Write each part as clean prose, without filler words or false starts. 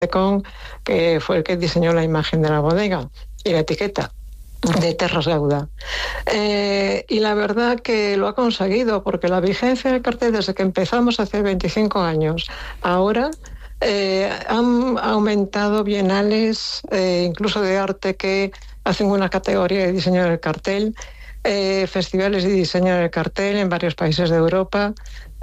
Mantecón, que fue el que diseñó la imagen de la bodega y la etiqueta de Terras Gauda. Y la verdad que lo ha conseguido, porque la vigencia del cartel desde que empezamos hace 25 años, ahora han aumentado bienales, incluso de arte, que hacen una categoría de diseño del cartel, festivales de diseño del cartel en varios países de Europa.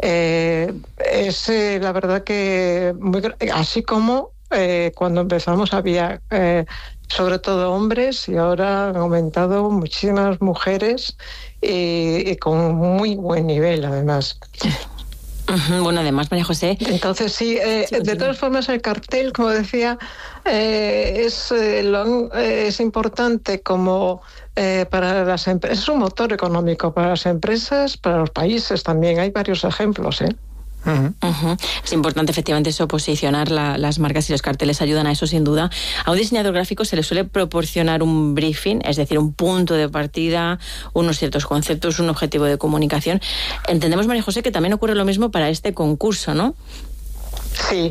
Es la verdad que así como cuando empezamos había sobre todo hombres, y ahora han aumentado muchísimas mujeres y con muy buen nivel además. Bueno, además, María José... Entonces, sí, de todas formas, el cartel, como decía, es importante como para las empresas. Es un motor económico para las empresas, para los países también. Hay varios ejemplos, Es importante efectivamente eso, posicionar las marcas, y los carteles ayudan a eso sin duda. A un diseñador gráfico se le suele proporcionar un briefing, es decir, un punto de partida, unos ciertos conceptos, un objetivo de comunicación. Entendemos, María José, que también ocurre lo mismo para este concurso, ¿no? Sí.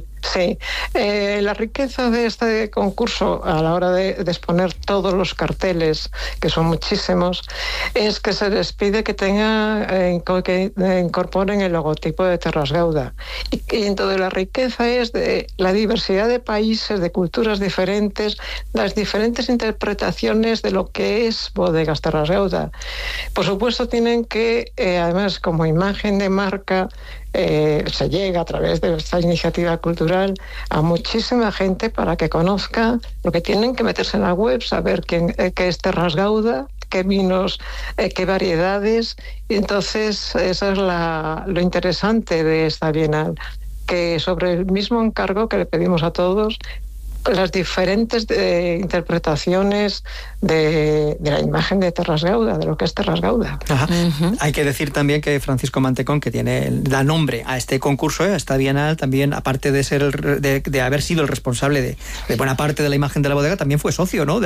La riqueza de este concurso a la hora de exponer todos los carteles, que son muchísimos, es que se les pide que que incorporen el logotipo de Terras Gauda. Y entonces la riqueza es de la diversidad de países, de culturas diferentes, las diferentes interpretaciones de lo que es Bodegas Terras Gauda. Por supuesto, tienen que, además, como imagen de marca, se llega a través de esta iniciativa cultural a muchísima gente para que conozca, porque tienen que meterse en la web, saber qué es Terras Gauda, qué vinos, qué variedades. Y entonces eso es lo interesante de esta Bienal, que sobre el mismo encargo que le pedimos a todos, las diferentes interpretaciones de la imagen de Terras Gauda, de lo que es Terras Gauda. Hay que decir también que Francisco Mantecón, que da nombre a este concurso, a esta Bienal, también, aparte de ser de haber sido el responsable de buena parte de la imagen de la bodega, también fue socio, ¿no?,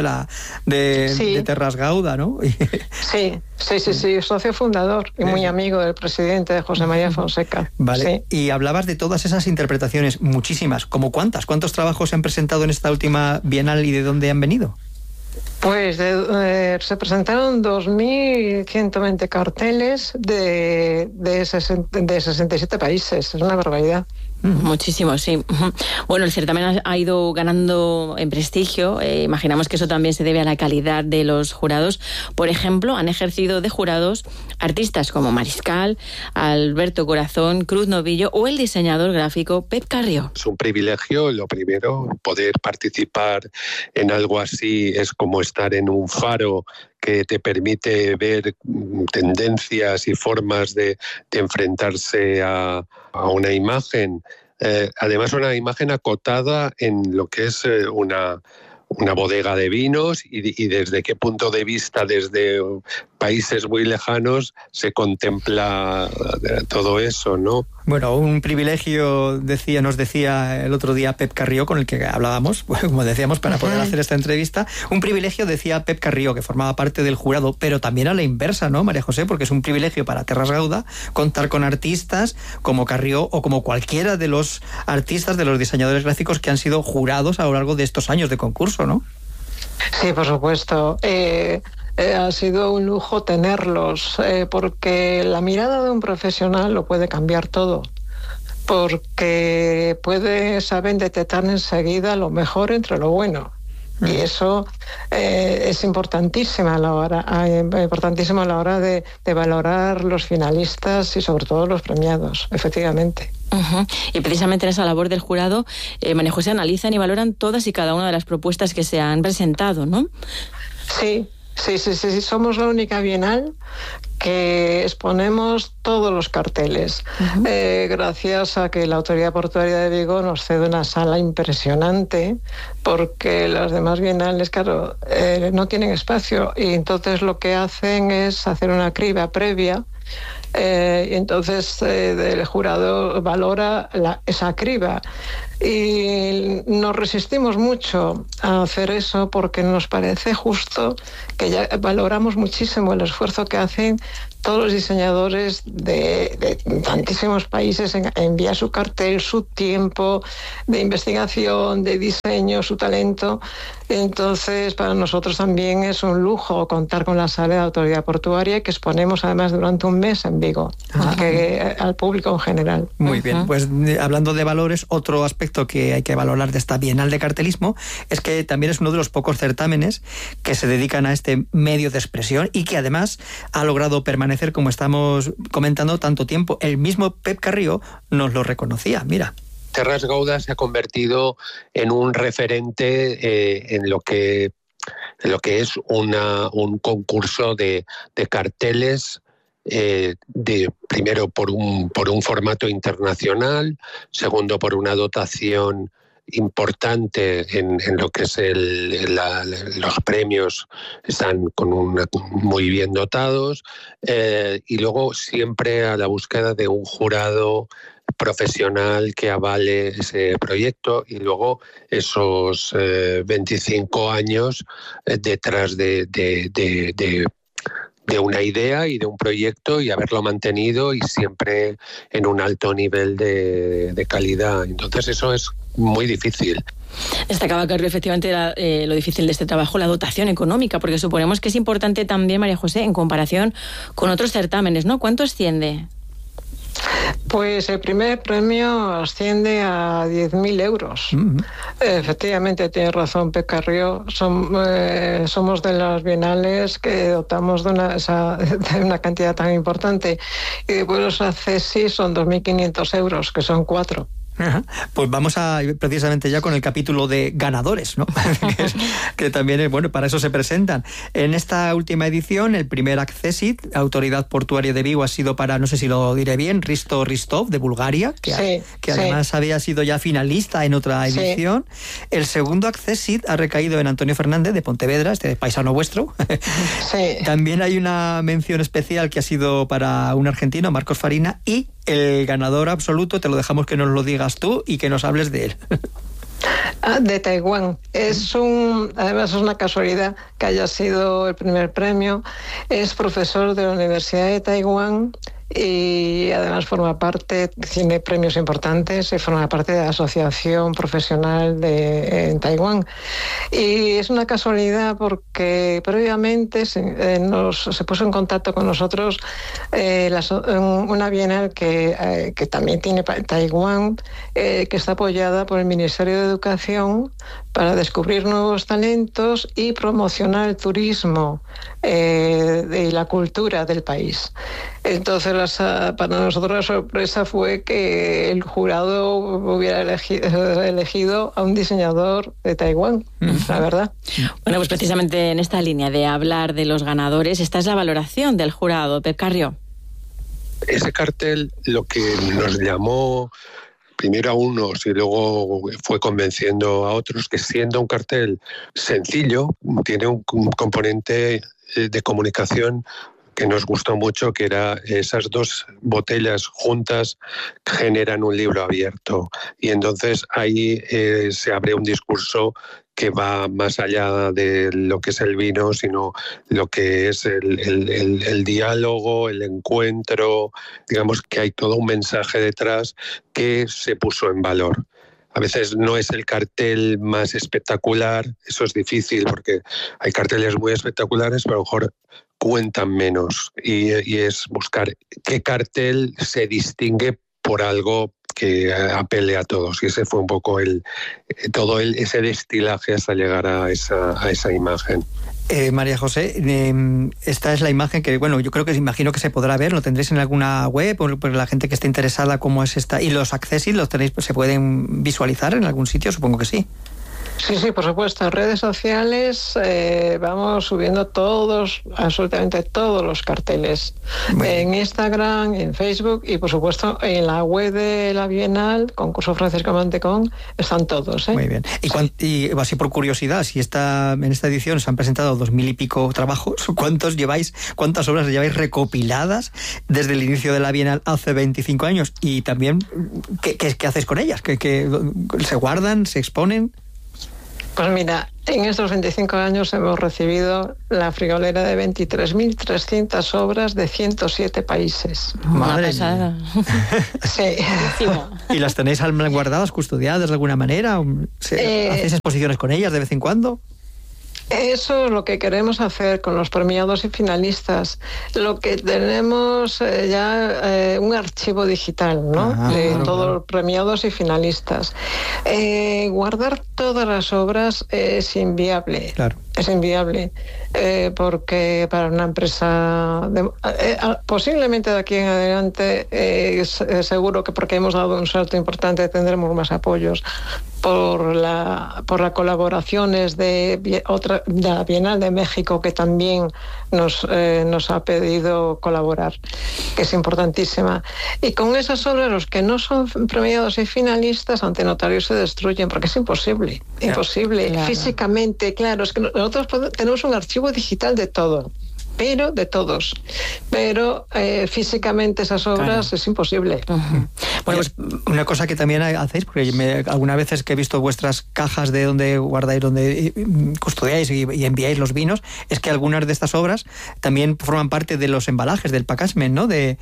de Terras Gauda, ¿no? Sí, socio fundador y muy amigo del presidente, de José María Fonseca. Vale, sí. Y hablabas de todas esas interpretaciones, muchísimas. ¿Cómo cuántas? ¿Cuántos trabajos se han presentado en esta última Bienal y de dónde han venido? Pues se presentaron 2.120 carteles de 67 países. Es una barbaridad. Muchísimo, sí. Bueno, el certamen ha ido ganando en prestigio. Imaginamos que eso también se debe a la calidad de los jurados. Por ejemplo, han ejercido de jurados artistas como Mariscal, Alberto Corazón, Cruz Novillo o el diseñador gráfico Pep Carrió. Es un privilegio, lo primero, poder participar en algo así es como estar en un faro que te permite ver tendencias y formas de enfrentarse a una imagen. Además, una imagen acotada en lo que es una bodega de vinos y desde qué punto de vista, desde países muy lejanos, se contempla todo eso, ¿no? Bueno, un privilegio, nos decía el otro día Pep Carrió, con el que hablábamos, como decíamos, para poder hacer esta entrevista. Un privilegio, decía Pep Carrió, que formaba parte del jurado, pero también a la inversa, ¿no, María José? Porque es un privilegio para Terras Gauda contar con artistas como Carrió o como cualquiera de los artistas, de los diseñadores gráficos que han sido jurados a lo largo de estos años de concurso, ¿no? Sí, por supuesto. Ha sido un lujo tenerlos, porque la mirada de un profesional lo puede cambiar todo, porque saben detectar enseguida lo mejor entre lo bueno. Y eso es importantísimo a la hora de valorar los finalistas y sobre todo los premiados, efectivamente. Y precisamente en esa labor del jurado, María José, analizan y valoran todas y cada una de las propuestas que se han presentado, ¿no? Sí, somos la única Bienal que exponemos todos los carteles, gracias a que la Autoridad Portuaria de Vigo nos cede una sala impresionante, porque las demás bienales, claro, no tienen espacio, y entonces lo que hacen es hacer una criba previa, y entonces el jurado valora esa criba. Y nos resistimos mucho a hacer eso porque nos parece justo que ya valoramos muchísimo el esfuerzo que hacen todos los diseñadores de tantísimos países en enviar su cartel, su tiempo de investigación, de diseño, su talento. Entonces, para nosotros también es un lujo contar con la sala de autoridad portuaria que exponemos además durante un mes en Vigo, al público en general. Muy bien, pues hablando de valores, otro aspecto que hay que valorar de esta Bienal de Cartelismo es que también es uno de los pocos certámenes que se dedican a este medio de expresión y que además ha logrado permanecer, como estamos comentando, tanto tiempo. El mismo Pep Carrió nos lo reconocía, mira. Terras Gauda se ha convertido en un referente en lo que es un concurso de carteles, primero por un formato internacional, segundo por una dotación importante en lo que es los premios, están muy bien dotados, y luego siempre a la búsqueda de un jurado profesional que avale ese proyecto, y luego esos 25 años detrás de una idea y de un proyecto, y haberlo mantenido y siempre en un alto nivel de calidad. Entonces eso es muy difícil. Destacaba Carrió efectivamente lo difícil de este trabajo, la dotación económica, porque suponemos que es importante también, María José, en comparación con otros certámenes, ¿no? ¿Cuánto asciende? Pues el primer premio asciende a 10.000 euros. Efectivamente, tiene razón Pep Carrió. Somos de las bienales que dotamos de una cantidad tan importante. Y después los accesis son 2.500 euros, que son 4. Pues vamos a ir precisamente ya con el capítulo de ganadores, ¿no? que también es bueno, para eso se presentan. En esta última edición, el primer Accessit, Autoridad Portuaria de Vigo, ha sido para, no sé si lo diré bien, Risto Ristov, de Bulgaria, que además había sido ya finalista en otra edición. Sí. El segundo Accessit ha recaído en Antonio Fernández, de Pontevedra, este paisano vuestro. Sí. También hay una mención especial que ha sido para un argentino, Marcos Farina, y el ganador absoluto, te lo dejamos que nos lo digas tú y que nos hables de él. De Taiwán. Además es una casualidad que haya sido el primer premio. Es profesor de la Universidad de Taiwán y además tiene premios importantes y forma parte de la Asociación Profesional en Taiwán. Y es una casualidad porque previamente se puso en contacto con nosotros una bienal que también tiene Taiwán, que está apoyada por el Ministerio de Educación para descubrir nuevos talentos y promocionar el turismo y la cultura del país. Entonces, para nosotros la sorpresa fue que el jurado hubiera elegido a un diseñador de Taiwán, la verdad. Bueno, pues precisamente en esta línea de hablar de los ganadores, esta es la valoración del jurado. Pep Carrió. Ese cartel, lo que nos llamó primero a unos y luego fue convenciendo a otros, que siendo un cartel sencillo, tiene un componente de comunicación que nos gustó mucho, que era esas dos botellas juntas generan un libro abierto, y entonces ahí se abre un discurso que va más allá de lo que es el vino, sino lo que es el diálogo, el encuentro. Digamos que hay todo un mensaje detrás que se puso en valor. A veces no es el cartel más espectacular, eso es difícil porque hay carteles muy espectaculares, pero a lo mejor cuentan menos, y es buscar qué cartel se distingue por algo que apele a todos, y ese fue un poco ese destilaje hasta llegar a esa imagen. María José, esta es la imagen que, bueno, yo creo que imagino que se podrá ver, lo tendréis en alguna web, por la gente que esté interesada, cómo es esta, y los Accessit los tenéis, se pueden visualizar en algún sitio, supongo que sí. Sí, por supuesto. En redes sociales vamos subiendo absolutamente todos los carteles. En Instagram, en Facebook y, por supuesto, en la web de la Bienal, concurso Francisco Mantecón, están todos. Muy bien. Y así por curiosidad, si en esta edición se han presentado 2000 y pico trabajos, ¿cuántas obras lleváis recopiladas desde el inicio de la Bienal hace 25 años? Y también, ¿qué hacéis con ellas? ¿Que se guardan, se exponen? Pues mira, en estos 25 años hemos recibido la friolera de 23.300 obras de 107 países. Madre pasada. Sí. ¿Y las tenéis guardadas, custodiadas de alguna manera? ¿Hacéis exposiciones con ellas de vez en cuando? Eso es lo que queremos hacer con los premiados y finalistas. Lo que tenemos ya un archivo digital, ¿no? De todos los premiados y finalistas. Guardar todas las obras es inviable. Claro. Es inviable, porque para una empresa, posiblemente de aquí en adelante, seguro que porque hemos dado un salto importante tendremos más apoyos por las colaboraciones de la Bienal de México, que también nos ha pedido colaborar, que es importantísima. Y con esas obras, los que no son premiados y finalistas ante notarios se destruyen, porque es imposible. Claro. Físicamente, claro, es que nosotros tenemos un archivo digital de todo, pero de todos. Pero físicamente esas obras es imposible. Uh-huh. Bueno, pues una cosa que también hacéis, porque algunas veces que he visto vuestras cajas de donde guardáis, donde custodiáis y enviáis los vinos, es que algunas de estas obras también forman parte de los embalajes, del packaging, ¿no? De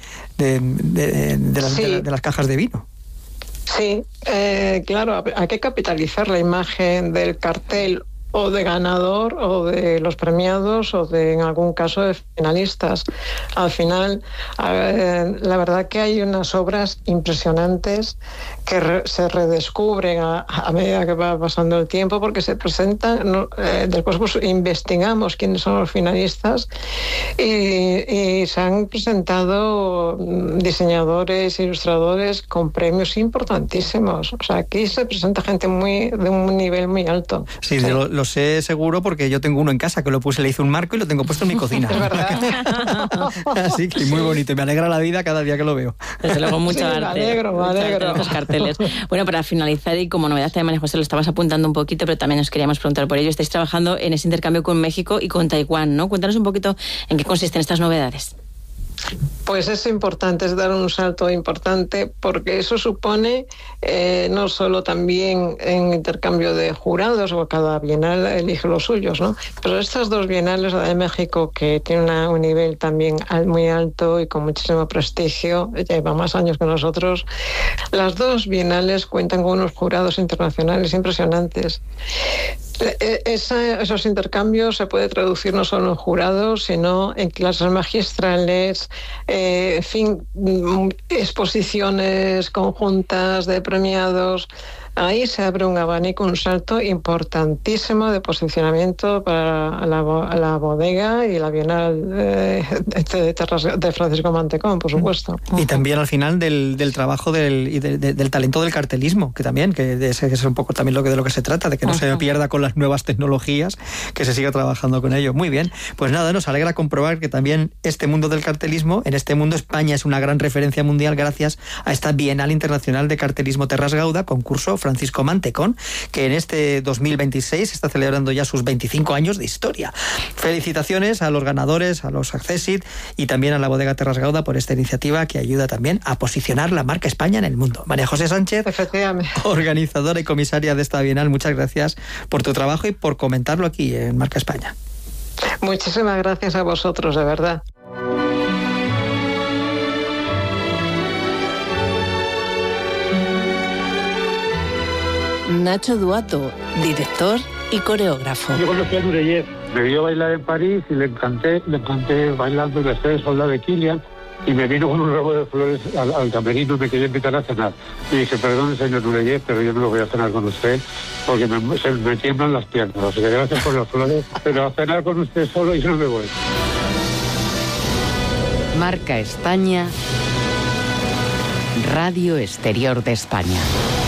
las cajas de vino. Sí, claro, hay que capitalizar la imagen del cartel o de ganador o de los premiados o en algún caso de finalistas. Al final, la verdad que hay unas obras impresionantes que se redescubren a medida que va pasando el tiempo, porque se presentan, después pues investigamos quiénes son los finalistas y se han presentado diseñadores, ilustradores con premios importantísimos. O sea, aquí se presenta gente de un nivel muy alto. Sí, lo sé seguro porque yo tengo uno en casa que lo puse, le hice un marco y lo tengo puesto en mi cocina. Es verdad. Así que muy bonito y me alegra la vida cada día que lo veo. Desde luego, mucho arte. Me alegro. Los carteles. Bueno, para finalizar y como novedad también, María José, lo estabas apuntando un poquito, pero también nos queríamos preguntar por ello. Estáis trabajando en ese intercambio con México y con Taiwán, ¿no? Cuéntanos un poquito en qué consisten estas novedades. Pues es importante, es dar un salto importante, porque eso supone no solo también en intercambio de jurados, o cada bienal elige los suyos, ¿no? Pero estas dos bienales, la de México, que tiene un nivel también muy alto y con muchísimo prestigio, lleva más años que nosotros, las dos bienales cuentan con unos jurados internacionales impresionantes. Esos intercambios se puede traducir no solo en jurados, sino en clases magistrales, en fin, exposiciones conjuntas de premiados. Ahí se abre un abanico, un salto importantísimo de posicionamiento para la bodega y la Bienal de Francisco Mantecón, por supuesto. Y también al final del trabajo del talento del cartelismo, que también, que es un poco también de lo que se trata, de que no se pierda con las nuevas tecnologías, que se siga trabajando con ello. Muy bien, pues nada, nos alegra comprobar que también este mundo del cartelismo, en este mundo España es una gran referencia mundial gracias a esta Bienal Internacional de Cartelismo Terras Gauda, concurso Francisco Mantecón, que en este 2026 está celebrando ya sus 25 años de historia. Felicitaciones a los ganadores, a los Accessit y también a la bodega Terras Gauda por esta iniciativa que ayuda también a posicionar la marca España en el mundo. María José Sánchez, organizadora y comisaria de esta Bienal, muchas gracias por tu trabajo y por comentarlo aquí en Marca España. Muchísimas gracias a vosotros, de verdad. Nacho Duato, director y coreógrafo. Yo conocí a Nureyev, me vio bailar en París y le encanté bailando en la Estrella Soldado de Kilian y me vino con un ramo de flores al camerino y me quería invitar a cenar. Y dije, perdón, señor Nureyev, pero yo no lo voy a cenar con usted porque me tiemblan las piernas. O sea, gracias por las flores, pero a cenar con usted solo yo no me voy. Marca España, Radio Exterior de España.